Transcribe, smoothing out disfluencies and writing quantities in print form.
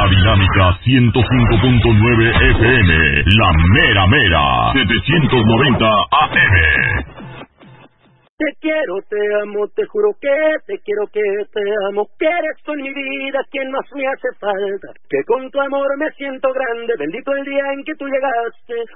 Dinámica 105.9 FM, La Mera Mera, 790 AM. Te quiero, te amo, te juro que te quiero, que te amo, que eres tú en mi vida quien más me hace falta, que con tu amor me siento grande, bendito el día en que tú llegaste,